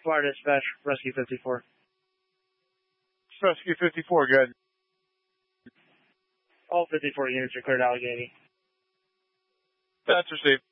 Fire Dispatch, Rescue 54. Rescue 54, good. All 54 units are cleared Allegheny. That's received.